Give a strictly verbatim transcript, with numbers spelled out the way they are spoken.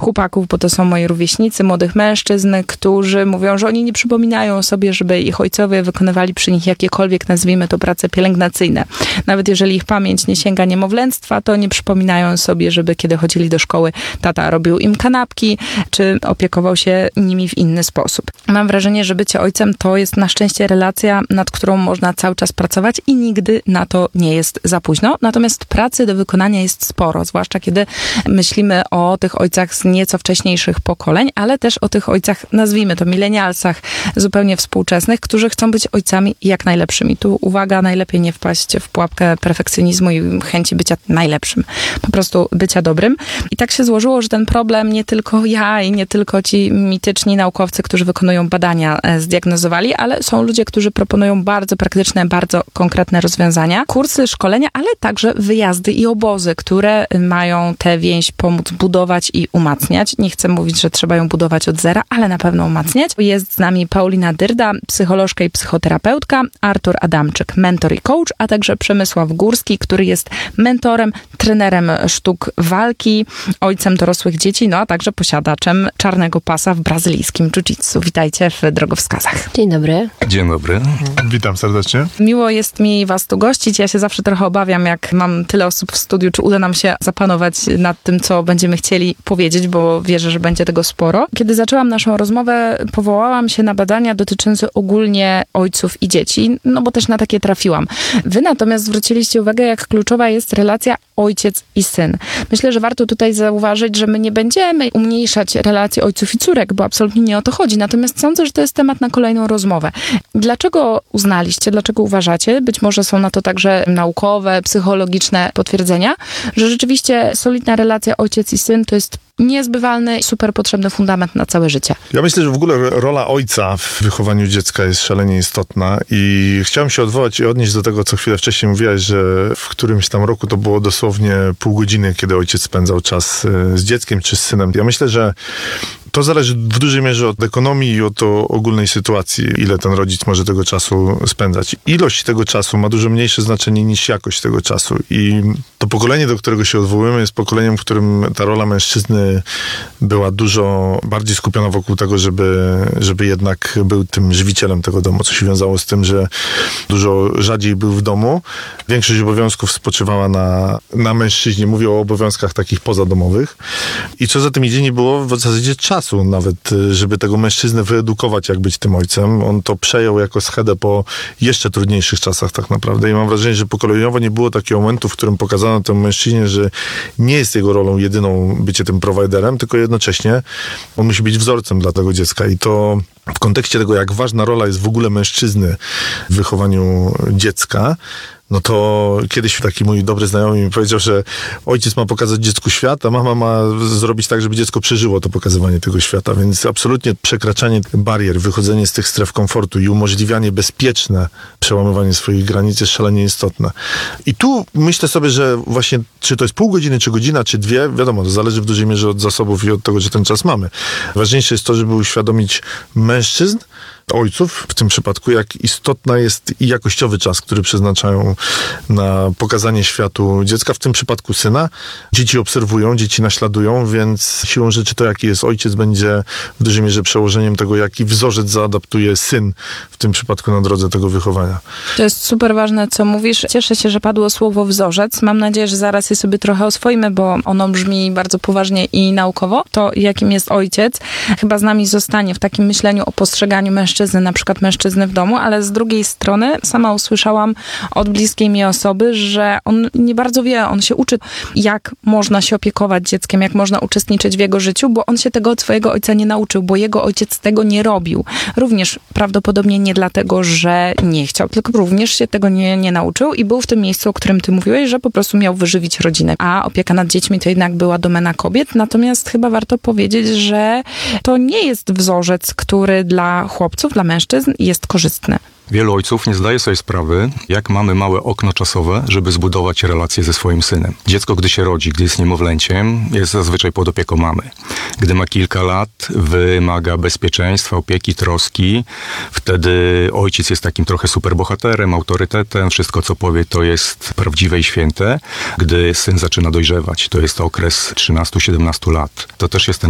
chłopaków, bo to są moi rówieśnicy, młodych mężczyzn, którzy mówią, że oni nie przypominają sobie, żeby ich ojcowie wykonywali przy nich jakiekolwiek, nazwijmy to, prace pielęgnacyjne. Nawet jeżeli ich pamięć nie sięga niemowlęctwa, to nie przypominają sobie, żeby kiedy chodzili do szkoły, tata robił im kanapki, czy opiekował się nimi w inny sposób. Mam wrażenie, że bycie ojcem to jest na szczęście relacja, nad którą można cały czas pracować i nigdy na to nie jest za późno. Natomiast pracy do wykonania jest sporo, zwłaszcza kiedy myślimy o tych ojcach z nieco wcześniejszych pokoleń, ale też o tych ojcach, nazwijmy to milenialsach, zupełnie współczesnych, którzy chcą być ojcami jak najlepszymi. Tu uwaga, najlepiej nie wpaść w pułapkę perfekcjonizmu i chęci bycia najlepszym. Po prostu bycia dobrym. I tak się złożyło, że ten problem nie tylko ja i nie tylko ci mityczni naukowcy, którzy wykonują badania, zdiagnozowali, ale są ludzie, którzy proponują bardzo praktyczne, bardzo konkretne rozwiązania. Kursy, szkolenia, ale także wyjazdy i obozy, które mają tę więź pomóc budować i umacniać. Nie chcę mówić, że trzeba ją budować od zera, ale na pewno umacniać. Jest z nami Paulina Dyrda, psycholożka i psychoterapeutka, Artur Adamczyk, mentor i coach, a także Przemysław Górski, który jest mentorem, trenerem sztuk walki, ojcem dorosłych dzieci, no a także posiadaczem czarnego pasa w brazylijskim jiu-jitsu. Witajcie w drogowskazach. Dzień dobry. Dzień dobry. Witam serdecznie. Miło jest mi was tu gościć. Ja się zawsze trochę obawiam, jak mam tyle osób w studiu, czy uda nam się zapanować nad tym, co będziemy chcieli powiedzieć, bo wierzę, że będzie tego sporo. Kiedy zaczęłam naszą rozmowę, powołałam się na badania dotyczące ogólnie ojców i dzieci, no bo też na takie trafiłam. Wy natomiast zwróciliście uwagę, jak kluczowa jest relacja ojciec i syn. Myślę, że warto tutaj zauważyć, że my nie będziemy umniejszać relacji ojców i córek, bo absolutnie nie o to chodzi. Natomiast sądzę, że to jest temat na kolejną rozmowę. Dlaczego uznaliście, dlaczego uważacie, być może są na to także naukowe, psychologiczne potwierdzenia, że rzeczywiście solidna relacja ojciec i syn to jest niezbywalny, super potrzebny fundament na całe życie. Ja myślę, że w ogóle rola ojca w wychowaniu dziecka jest szalenie istotna i chciałem się odwołać i odnieść do tego, co chwilę wcześniej mówiłaś, że w którymś tam roku to było dosłownie pół godziny, kiedy ojciec spędzał czas z dzieckiem czy z synem. Ja myślę, że to zależy w dużej mierze od ekonomii i od ogólnej sytuacji, ile ten rodzic może tego czasu spędzać. Ilość tego czasu ma dużo mniejsze znaczenie niż jakość tego czasu. I to pokolenie, do którego się odwołujemy, jest pokoleniem, w którym ta rola mężczyzny była dużo bardziej skupiona wokół tego, żeby, żeby jednak był tym żywicielem tego domu, co się wiązało z tym, że dużo rzadziej był w domu. Większość obowiązków spoczywała na, na mężczyźnie. Mówię o obowiązkach takich pozadomowych. I co za tym idzie, nie było w zasadzie czasu nawet, żeby tego mężczyznę wyedukować, jak być tym ojcem. On to przejął jako schedę po jeszcze trudniejszych czasach tak naprawdę. I mam wrażenie, że pokoleniowo nie było takiego momentu, w którym pokazano temu mężczyźnie, że nie jest jego rolą jedyną bycie tym prowajderem, tylko jednocześnie on musi być wzorcem dla tego dziecka. I to w kontekście tego, jak ważna rola jest w ogóle mężczyzny w wychowaniu dziecka, no to kiedyś taki mój dobry znajomy mi powiedział, że ojciec ma pokazać dziecku świat, a mama ma zrobić tak, żeby dziecko przeżyło to pokazywanie tego świata. Więc absolutnie przekraczanie barier, wychodzenie z tych stref komfortu i umożliwianie bezpieczne przełamywanie swoich granic jest szalenie istotne. I tu myślę sobie, że właśnie czy to jest pół godziny, czy godzina, czy dwie, wiadomo, to zależy w dużej mierze od zasobów i od tego, że ten czas mamy. Ważniejsze jest to, żeby uświadomić mężczyzn, ojców w tym przypadku, jak istotna jest i jakościowy czas, który przeznaczają na pokazanie światu dziecka, w tym przypadku syna. Dzieci obserwują, dzieci naśladują, więc siłą rzeczy to, jaki jest ojciec, będzie w dużej mierze przełożeniem tego, jaki wzorzec zaadaptuje syn w tym przypadku na drodze tego wychowania. To jest super ważne, co mówisz. Cieszę się, że padło słowo wzorzec. Mam nadzieję, że zaraz je sobie trochę oswoimy, bo ono brzmi bardzo poważnie i naukowo. To, jakim jest ojciec, chyba z nami zostanie w takim myśleniu o postrzeganiu mężczyzny, na przykład mężczyzny w domu, ale z drugiej strony sama usłyszałam od bliskiej mi osoby, że on nie bardzo wie, on się uczy, jak można się opiekować dzieckiem, jak można uczestniczyć w jego życiu, bo on się tego od swojego ojca nie nauczył, bo jego ojciec tego nie robił. Również prawdopodobnie nie dlatego, że nie chciał, tylko również się tego nie, nie nauczył i był w tym miejscu, o którym ty mówiłeś, że po prostu miał wyżywić rodzinę. A opieka nad dziećmi to jednak była domena kobiet, natomiast chyba warto powiedzieć, że to nie jest wzorzec, który dla chłopców, dla mężczyzn jest korzystny. Wielu ojców nie zdaje sobie sprawy, jak mamy małe okno czasowe, żeby zbudować relację ze swoim synem. Dziecko, gdy się rodzi, gdy jest niemowlęciem, jest zazwyczaj pod opieką mamy. Gdy ma kilka lat, wymaga bezpieczeństwa, opieki, troski. Wtedy ojciec jest takim trochę superbohaterem, autorytetem. Wszystko, co powie, to jest prawdziwe i święte. Gdy syn zaczyna dojrzewać, to jest okres trzynastu siedemnastu lat. To też jest ten